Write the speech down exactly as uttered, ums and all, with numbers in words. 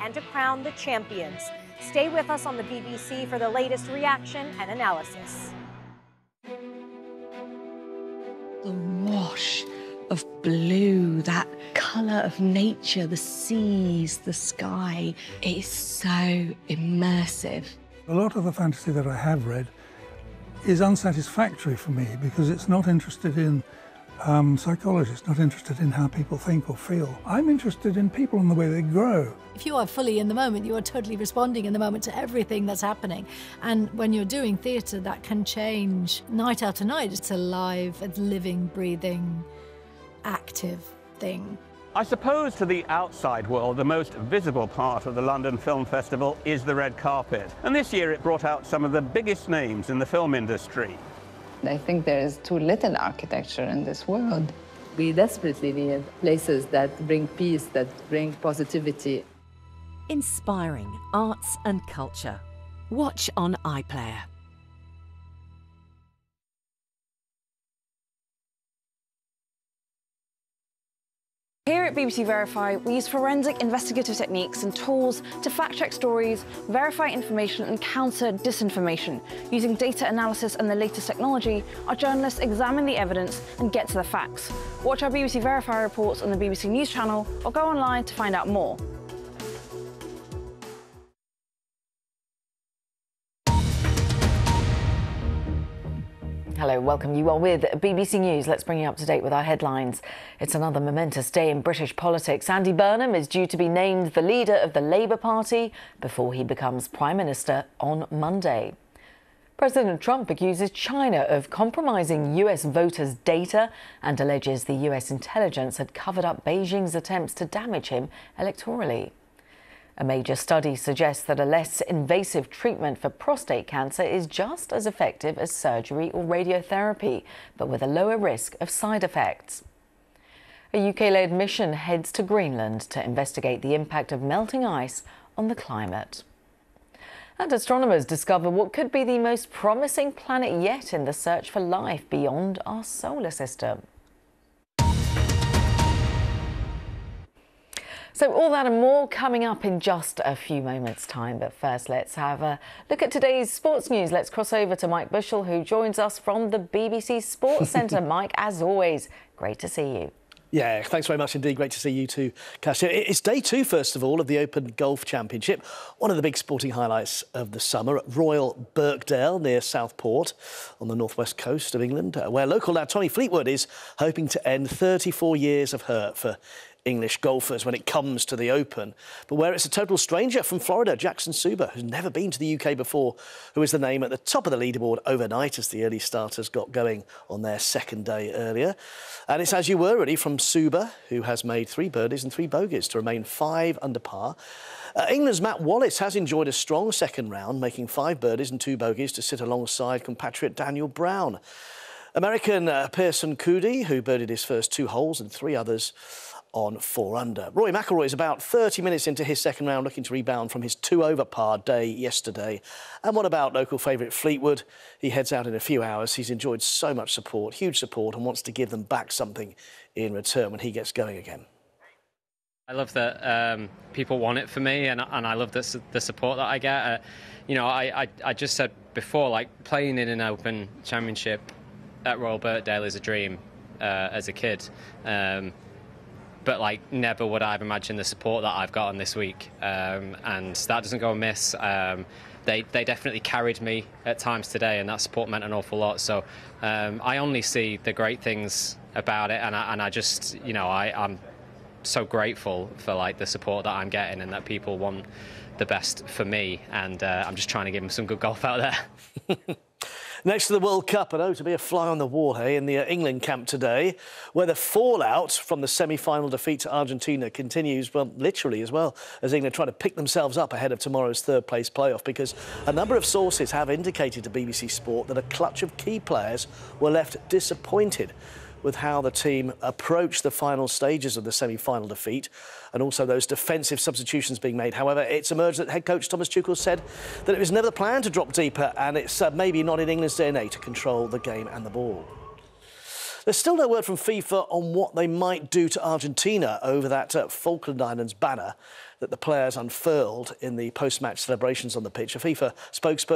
and to crown the champions. Stay with us on the B B C for the latest reaction and analysis. The wash of blue, that colour of nature, the seas, the sky. It is so immersive. A lot of the fantasy that I have read is unsatisfactory for me because it's not interested in um, psychology, it's not interested in how people think or feel. I'm interested in people and the way they grow. If you are fully in the moment, you are totally responding in the moment to everything that's happening. And when you're doing theatre, that can change night after night. It's a live, a living, breathing, active thing. I suppose to the outside world, the most visible part of the London Film Festival is the red carpet. And this year it brought out some of the biggest names in the film industry. I think there is too little architecture in this world. We desperately need places that bring peace, that bring positivity. Inspiring arts and culture. Watch on iPlayer. Here at B B C Verify, we use forensic investigative techniques and tools to fact-check stories, verify information and counter disinformation. Using data analysis and the latest technology, our journalists examine the evidence and get to the facts. Watch our B B C Verify reports on the B B C News channel or go online to find out more. Hello, welcome. You are with B B C News. Let's bring you up to date with our headlines. It's another momentous day in British politics. Andy Burnham is due to be named the leader of the Labour Party before he becomes Prime Minister on Monday. President Trump accuses China of compromising U S voters' data and alleges the U S intelligence had covered up Beijing's attempts to damage him electorally. A major study suggests that a less invasive treatment for prostate cancer is just as effective as surgery or radiotherapy, but with a lower risk of side effects. A U K-led mission heads to Greenland to investigate the impact of melting ice on the climate. And astronomers discover what could be the most promising planet yet in the search for life beyond our solar system. So all that and more coming up in just a few moments' time. But first, let's have a look at today's sports news. Let's cross over to Mike Bushell, who joins us from the B B C Sports Centre. Mike, as always, great to see you. Yeah, thanks very much indeed. Great to see you too, Cassia. It's day two, first of all, of the Open Golf Championship. One of the big sporting highlights of the summer at Royal Birkdale near Southport on the northwest coast of England, where local lad Tommy Fleetwood is hoping to end thirty-four years of hurt for English golfers when it comes to the Open, but where it's a total stranger from Florida, Jackson Suber, who's never been to the U K before, who is the name at the top of the leaderboard overnight as the early starters got going on their second day earlier. And it's as you were, really, from Suber, who has made three birdies and three bogeys to remain five under par. Uh, England's Matt Wallace has enjoyed a strong second round, making five birdies and two bogeys to sit alongside compatriot Daniel Brown. American uh, Pearson Coody, who birdied his first two holes and three others on four under. Rory McIlroy is about thirty minutes into his second round, looking to rebound from his two over par day yesterday. And what about local favourite Fleetwood? He heads out in a few hours. He's enjoyed so much support, huge support, and wants to give them back something in return when he gets going again. I love that um, people want it for me, and, and I love the, the support that I get. Uh, you know, I, I, I just said before, like, playing in an Open Championship at Royal Birkdale is a dream uh, as a kid. Um, But, like, never would I have imagined the support that I've gotten this week. Um, and that doesn't go amiss. Um, they, they definitely carried me at times today, and that support meant an awful lot. So um, I only see the great things about it, and I, and I just, you know, I, I'm so grateful for, like, the support that I'm getting and that people want the best for me. And uh, I'm just trying to give them some good golf out there. Next to the World Cup, and oh, to be a fly on the wall, hey, in the uh, England camp today, where the fallout from the semi-final defeat to Argentina continues, well, literally as well, as England try to pick themselves up ahead of tomorrow's third-place playoff, because a number of sources have indicated to B B C Sport that a clutch of key players were left disappointed with how the team approached the final stages of the semi-final defeat, and also those defensive substitutions being made. However, it's emerged that head coach Thomas Tuchel said that it was never the plan to drop deeper, and it's uh, maybe not in England's D N A to control the game and the ball. There's still no word from FIFA on what they might do to Argentina over that uh, Falkland Islands banner that the players unfurled in the post-match celebrations on the pitch. A FIFA spokesperson